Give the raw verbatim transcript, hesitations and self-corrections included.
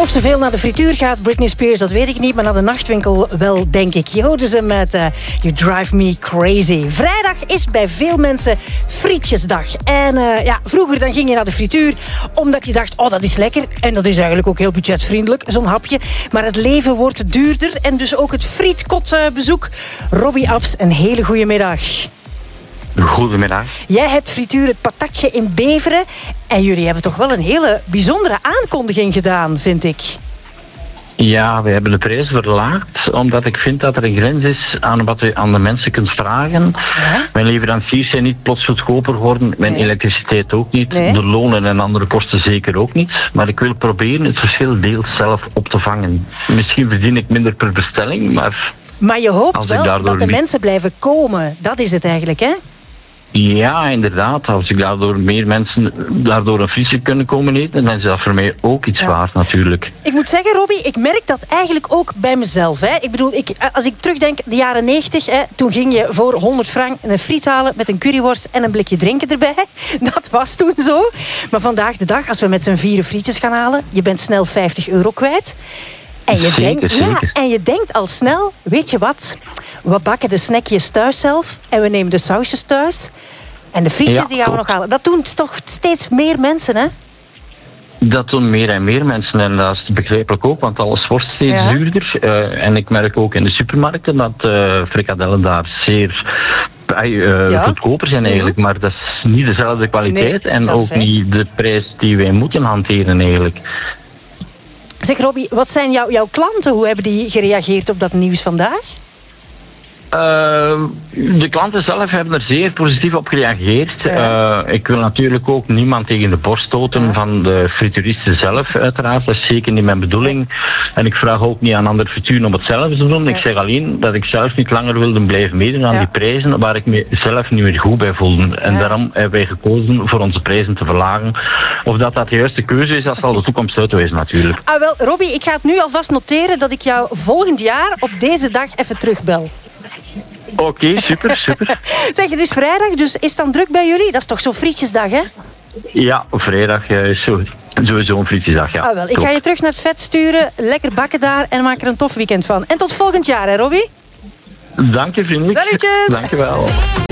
Of ze veel naar de frituur gaat, Britney Spears, dat weet ik niet. Maar naar de nachtwinkel wel, denk ik. Je hoorde ze met uh, You Drive Me Crazy. Vrijdag is bij veel mensen frietjesdag. En uh, ja, vroeger dan ging je naar de frituur omdat je dacht, oh, dat is lekker. En dat is eigenlijk ook heel budgetvriendelijk, zo'n hapje. Maar het leven wordt duurder en dus ook het frietkotbezoek. Robbie Abs, een hele goede middag. Goedemiddag. Jij hebt frituur het patatje in Beveren. En jullie hebben toch wel een hele bijzondere aankondiging gedaan, vind ik. Ja, we hebben de prijs verlaagd, omdat ik vind dat er een grens is aan wat je aan de mensen kunt vragen. Ja? Mijn leveranciers zijn niet plots goedkoper geworden, mijn nee. elektriciteit ook niet, nee. de lonen en andere kosten zeker ook niet. Maar ik wil proberen het verschil deels zelf op te vangen. Misschien verdien ik minder per bestelling, maar... Maar je hoopt wel dat de mensen blijven komen. Dat is het eigenlijk, hè? Ja, inderdaad. Als ik daardoor meer mensen daardoor een frietje kunnen komen eten, dan is dat voor mij ook iets ja. waard natuurlijk. Ik moet zeggen, Robbie, ik merk dat eigenlijk ook bij mezelf. Hè. Ik bedoel, ik, als ik terugdenk, de jaren negentig, hè, toen ging je voor honderd frank een friet halen met een curryworst en een blikje drinken erbij. Dat was toen zo. Maar vandaag de dag, als we met z'n vieren frietjes gaan halen, je bent snel vijftig euro kwijt. En je, zeker, denkt, zeker. Ja, en je denkt al snel, weet je wat? We bakken de snackjes thuis zelf en we nemen de sausjes thuis. En de frietjes ja, die gaan we nog halen. Dat doen toch steeds meer mensen, hè? Dat doen meer en meer mensen en dat is begrijpelijk ook, want alles wordt steeds ja. duurder. Uh, en ik merk ook in de supermarkten dat uh, frikadellen daar zeer uh, ja. goedkoper zijn eigenlijk. Maar dat is niet dezelfde kwaliteit nee, en ook feit. niet de prijs die wij moeten hanteren eigenlijk. Zeg Robbie, wat zijn jou, jouw klanten? Hoe hebben die gereageerd op dat nieuws vandaag? Uh, de klanten zelf hebben er zeer positief op gereageerd. Ja. Uh, ik wil natuurlijk ook niemand tegen de borst stoten ja. van de frituuristen zelf, uiteraard. Dat is zeker niet mijn bedoeling. Ja. En ik vraag ook niet aan andere frituren om hetzelfde te doen. Ja. Ik zeg alleen dat ik zelf niet langer wilde blijven meedoen aan ja. die prijzen waar ik me zelf niet meer goed bij voelde. En ja. daarom hebben wij gekozen voor onze prijzen te verlagen. Of dat dat de juiste keuze is, dat zal de toekomst uitwijzen natuurlijk. Ah wel, Robbie, ik ga het nu alvast noteren dat ik jou volgend jaar op deze dag even terugbel. Oké, okay, super, super. Zeg, het is vrijdag, dus is het dan druk bij jullie? Dat is toch zo'n frietjesdag, hè? Ja, vrijdag is zo, sowieso een frietjesdag, ja. Ah, wel. Ik ga je terug naar het vet sturen, lekker bakken daar en maak er een tof weekend van. En tot volgend jaar, hè, Robbie? Dank je, vriendelijk. Salutjes! Dank je wel.